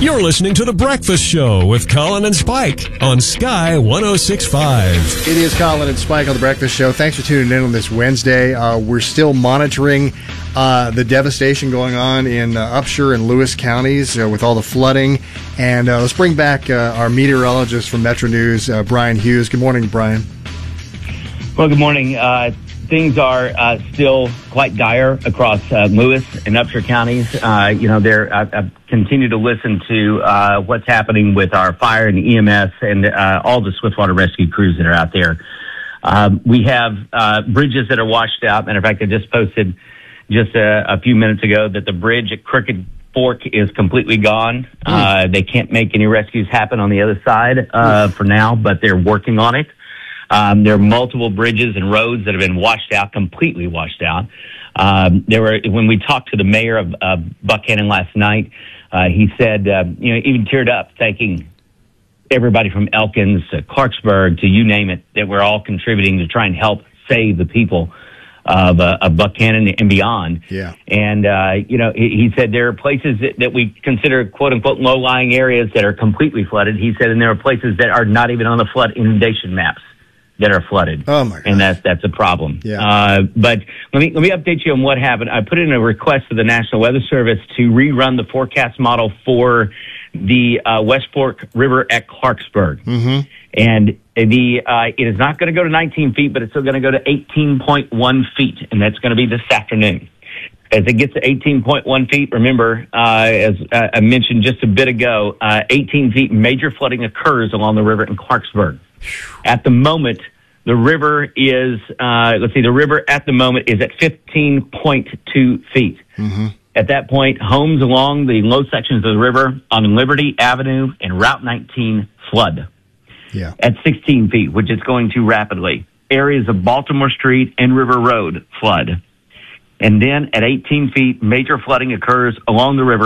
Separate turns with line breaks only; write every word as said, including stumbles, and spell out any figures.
You're listening to The Breakfast Show with Colin and Spike on Sky one oh six point five.
It is Colin and Spike on The Breakfast Show. Thanks for tuning in on this Wednesday. Uh, we're still monitoring uh, the devastation going on in uh, Upshur and Lewis counties uh, with all the flooding. And uh, let's bring back uh, our meteorologist from Metro News, uh, Brian Hughes. Good morning, Brian.
Well, good morning. Uh, things are uh, still quite dire across uh, Lewis and Upshur counties. Uh, you know, they're, I've, I've continued to listen to uh, what's happening with our fire and E M S and uh, all the swiftwater rescue crews that are out there. Um, we have uh, bridges that are washed out. Matter of fact, I just posted just a, a few minutes ago that the bridge at Crooked Fork is completely gone. Mm. Uh, they can't make any rescues happen on the other side uh, mm. for now, but they're working on it. Um, there are multiple bridges and roads that have been washed out, completely washed out. Um, there were, when we talked to the mayor of uh, Buckhannon last night, uh, he said, uh, you know, even teared up, thanking everybody from Elkins to Clarksburg to you name it, that we're all contributing to try and help save the people of, uh, of Buckhannon and beyond.
Yeah.
And, uh, you know, he, he said there are places that, that we consider quote unquote low-lying areas that are completely flooded. He said, and there are places that are not even on the flood inundation maps that are flooded.
Oh my God.
And that's, that's a problem.
Yeah.
Uh, but let me, let me update you on what happened. I put in a request to the National Weather Service to rerun the forecast model for the, uh, West Fork River at Clarksburg.
Mm-hmm.
And the, uh, it is not going to go to nineteen feet, but it's still going to go to eighteen point one feet. And that's going to be this afternoon. As it gets to eighteen point one feet, remember, uh, as uh, I mentioned just a bit ago, uh, eighteen feet major flooding occurs along the river in Clarksburg. At the moment, the river is, uh, let's see, the river at the moment is at fifteen point two feet.
Mm-hmm.
At that point, homes along the low sections of the river on Liberty Avenue and Route nineteen flood.
Yeah.
At sixteen feet, which is going to rapidly. Areas of Baltimore Street and River Road flood. And then at eighteen feet, major flooding occurs along the river